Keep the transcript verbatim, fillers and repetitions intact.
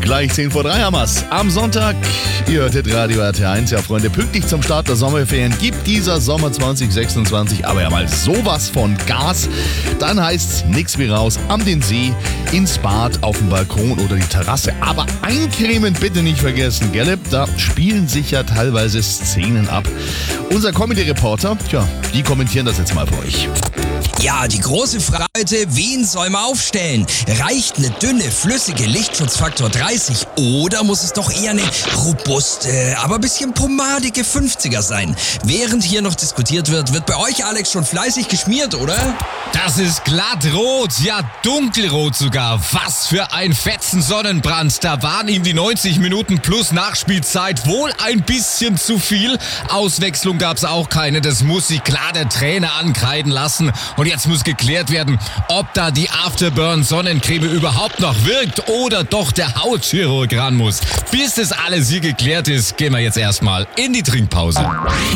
Gleich zehn vor drei haben wir's. Am Sonntag, ihr hörtet Radio R T eins, ja Freunde, pünktlich zum Start der Sommerferien gibt dieser Sommer zwanzig sechsundzwanzig aber ja mal sowas von Gas. Dann heißt's nix wie raus am den See, ins Bad, auf dem Balkon oder die Terrasse. Aber eincremen bitte nicht vergessen, gell? Da spielen sich ja teilweise Szenen ab. Unser Comedy-Reporter, tja, die kommentieren das jetzt mal für euch. Ja, die große Frage heute, wen soll man aufstellen? Reicht eine dünne, flüssige Lichtschutzfaktor dreißig oder muss es doch eher eine robuste, aber ein bisschen pomadige fünfziger sein? Während hier noch diskutiert wird, wird bei euch, Alex, schon fleißig geschmiert, oder? Das ist glattrot, ja dunkelrot sogar. Was für ein fetzen Sonnenbrand. Da waren ihm die neunzig Minuten plus Nachspielzeit wohl ein bisschen zu viel. Auswechslung gab's auch keine, das muss sich klar der Trainer ankreiden lassen. Und jetzt muss geklärt werden, ob da die Afterburn-Sonnencreme überhaupt noch wirkt oder doch der Hautchirurg ran muss. Bis das alles hier geklärt ist, gehen wir jetzt erstmal in die Trinkpause.